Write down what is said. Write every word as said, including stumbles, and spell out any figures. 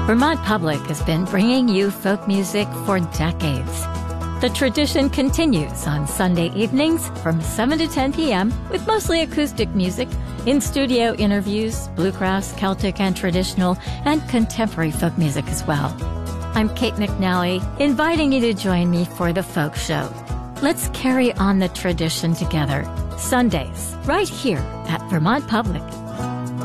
Vermont Public has been bringing you folk music for decades. The tradition continues on Sunday evenings from seven to ten p.m. with mostly acoustic music, in-studio interviews, bluegrass, Celtic and traditional, and contemporary folk music as well. I'm Kate McNally, inviting you to join me for the Folk Show. Let's carry on the tradition together. Sundays, right here at Vermont Public.